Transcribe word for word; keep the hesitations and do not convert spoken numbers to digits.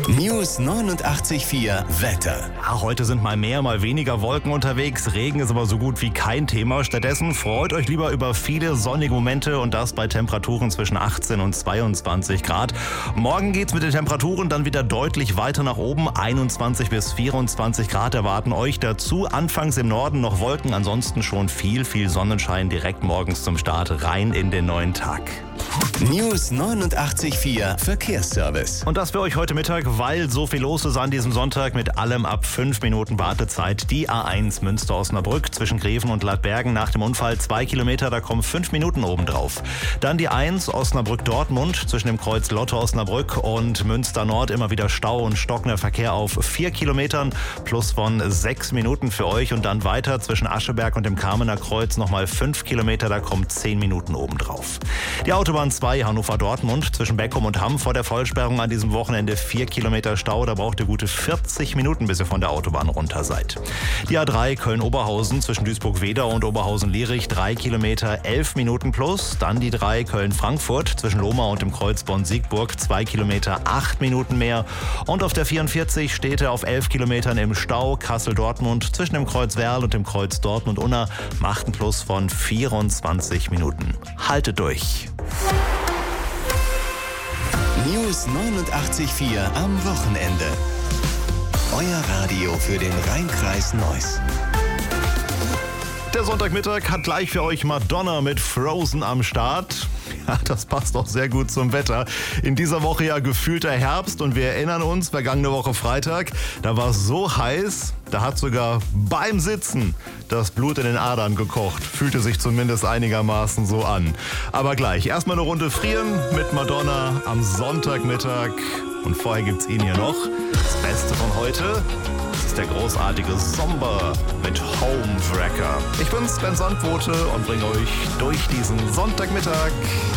News neunundachtzig Komma vier Wetter. Ja, heute sind mal mehr, mal weniger Wolken unterwegs. Regen ist aber so gut wie kein Thema. Stattdessen freut euch lieber über viele sonnige Momente und das bei Temperaturen zwischen achtzehn und zweiundzwanzig Grad. Morgen geht's mit den Temperaturen dann wieder deutlich weiter nach oben. einundzwanzig bis vierundzwanzig Grad erwarten euch. Dazu anfangs im Norden noch Wolken, ansonsten schon viel, viel Sonnenschein direkt morgens zum Start rein in den neuen Tag. News neunundachtzig Komma vier Verkehrsservice. Und das für euch heute Mittag, weil so viel los ist an diesem Sonntag mit allem ab fünf Minuten Wartezeit. Die A eins Münster-Osnabrück zwischen Greven und Ladbergen nach dem Unfall zwei Kilometer, da kommen fünf Minuten obendrauf. Dann die eins Osnabrück-Dortmund zwischen dem Kreuz Lotte-Osnabrück und Münster-Nord immer wieder Stau und stockender Verkehr auf vier Kilometern plus von sechs Minuten für euch. Und dann weiter zwischen Ascheberg und dem Kamener Kreuz nochmal fünf Kilometer, da kommen zehn Minuten obendrauf. Die Autobahn zwei Hannover-Dortmund zwischen Beckum und Hamm vor der Vollsperrung an diesem Wochenende vier Kilometer Stau. Da braucht ihr gute vierzig Minuten, bis ihr von der Autobahn runter seid. Die A drei Köln-Oberhausen zwischen Duisburg-Wedau und Oberhausen-Lierich drei Kilometer, elf Minuten plus. Dann die drei Köln-Frankfurt zwischen Lohmar und dem Kreuz Bonn-Siegburg zwei Kilometer, acht Minuten mehr. Und auf der vierundvierzig steht er auf elf Kilometern im Stau. Kassel-Dortmund zwischen dem Kreuz Werl und dem Kreuz Dortmund-Unna macht einen Plus von vierundzwanzig Minuten. Haltet durch! News neunundachtzig Komma vier am Wochenende. Euer Radio für den Rhein-Kreis Neuss. Der Sonntagmittag hat gleich für euch Madonna mit Frozen am Start. Ja, das passt auch sehr gut zum Wetter. In dieser Woche ja gefühlter Herbst und wir erinnern uns, vergangene Woche Freitag, da war es so heiß, da hat sogar beim Sitzen das Blut in den Adern gekocht. Fühlte sich zumindest einigermaßen so an. Aber gleich, erstmal eine Runde frieren mit Madonna am Sonntagmittag. Und vorher gibt's ihn hier noch. Das Beste von heute. Das ist der großartige Somber mit Homewrecker. Ich bin's, Ben Sandbote und bringe euch durch diesen Sonntagmittag.